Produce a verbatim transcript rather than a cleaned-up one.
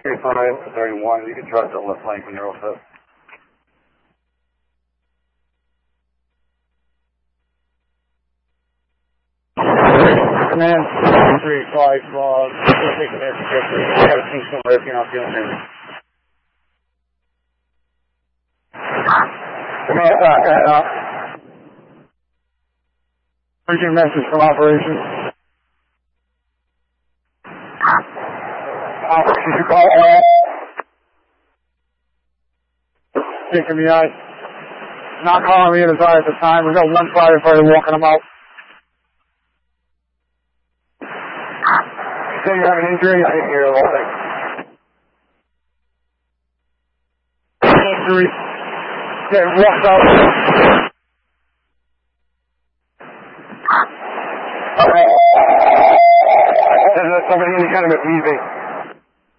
thirty-five, thirty-one, you can trust the left flank when you're all set. Command, three, five, uh, take the next picture. I have a team somewhere if you're not feeling it. Command, uh, uh, uh. Urgent message from operations. Operation call all. Taking me out. Not calling me in his eye at the time. We got one firefighter walking him out. Say you have an injury? I didn't hear the whole thing. Injury. Yeah, walked out. Uh, there's somebody in the kind of a wheezing.